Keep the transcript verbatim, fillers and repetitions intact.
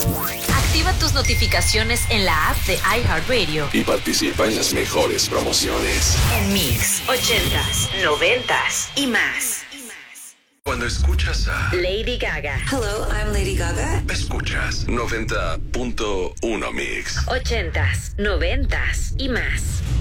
Activa tus notificaciones en la app de iHeartRadio y participa en las mejores promociones. En Mix, ochentas, noventas y más. Cuando escuchas a Lady Gaga. Hello, I'm Lady Gaga. Escuchas noventa punto uno Mix. Ochentas, noventas y más.